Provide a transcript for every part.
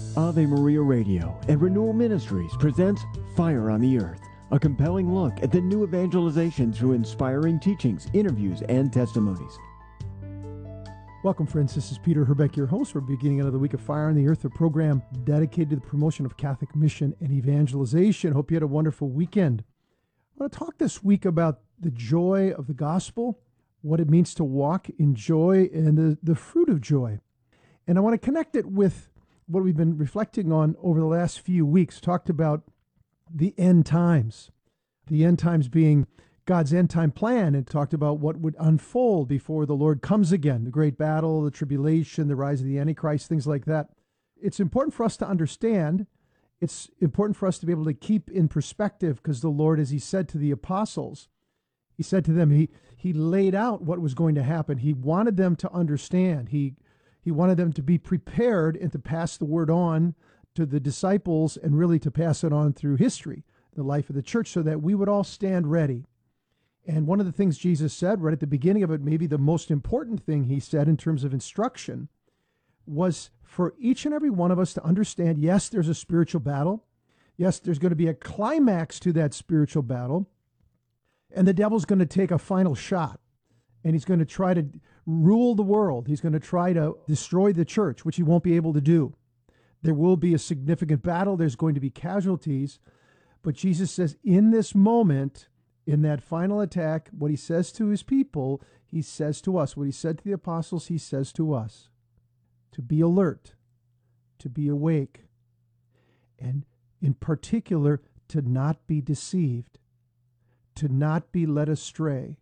Ave Maria Radio and Renewal Ministries presents Fire on the Earth, a compelling look at the new evangelization through inspiring teachings, interviews, and testimonies. Welcome, friends. This is Peter Herbeck, your host. We're beginning another week of Fire on the Earth, a program dedicated to the promotion of Catholic mission and evangelization. Hope you had a wonderful weekend. I want to talk this week about the joy of the gospel, what it means to walk in joy, and the fruit of joy. And I want to connect it with what we've been reflecting on over the last few weeks. Talked about the end times being God's end time plan, and talked about what would unfold before the Lord comes again, the great battle, the tribulation, the rise of the Antichrist, things like that. It's important for us to understand. It's important for us to be able to keep in perspective, because the Lord, as he said to the apostles, he said to them, he laid out what was going to happen. He wanted them to understand. He wanted them to be prepared and to pass the word on to the disciples, and really to pass it on through history, the life of the church, so that we would all stand ready. And one of the things Jesus said right at the beginning of it, maybe the most important thing he said in terms of instruction, was for each and every one of us to understand, yes, there's a spiritual battle. Yes, there's going to be a climax to that spiritual battle. And the devil's going to take a final shot. And he's going to try to rule the world. He's going to try to destroy the church, which he won't be able to do. There will be a significant battle. There's going to be casualties. But Jesus says in this moment, in that final attack, what he says to his people, he says to us. What he said to the apostles, he says to us. To be alert, to be awake, and in particular, to not be deceived, to not be led astray,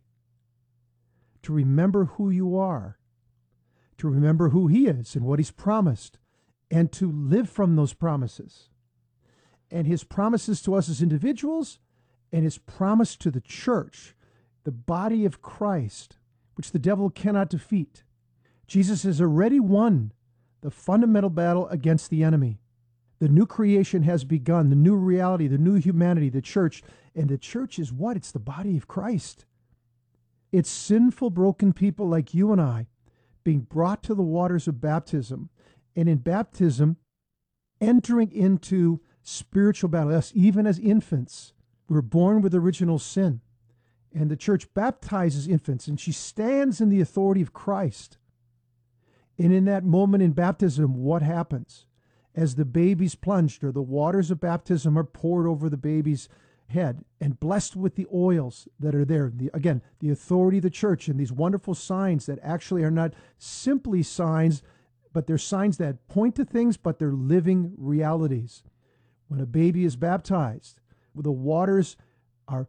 to remember who you are, to remember who he is and what he's promised, and to live from those promises. And his promises to us as individuals, and his promise to the church, the body of Christ, which the devil cannot defeat. Jesus has already won the fundamental battle against the enemy. The new creation has begun, the new reality, the new humanity, the church. And the church is what? It's the body of Christ. It's sinful, broken people like you and I being brought to the waters of baptism. And in baptism, entering into spiritual battle. Us, even as infants, we're born with original sin. And the church baptizes infants, and she stands in the authority of Christ. And in that moment in baptism, what happens? As the baby's plunged, or the waters of baptism are poured over the baby's head, and blessed with the oils that are there. Again, the authority of the church, and these wonderful signs that actually are not simply signs, but they're signs that point to things, but they're living realities. When a baby is baptized, the waters